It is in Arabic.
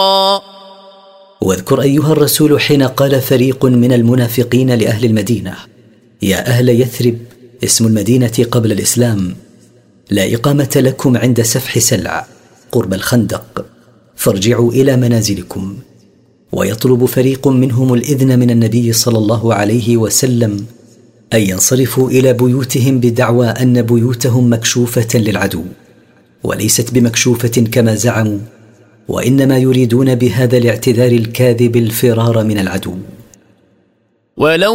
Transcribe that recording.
واذكر أيها الرسول حين قال فريق من المنافقين لأهل المدينة: يا أهل يثرب، اسم المدينة قبل الإسلام، لا إقامة لكم عند سفح سلع قرب الخندق، فارجعوا إلى منازلكم. ويطلب فريق منهم الإذن من النبي صلى الله عليه وسلم أن ينصرفوا إلى بيوتهم بدعوى أن بيوتهم مكشوفة للعدو، وليست بمكشوفة كما زعموا، وإنما يريدون بهذا الاعتذار الكاذب الفرار من العدو. ولو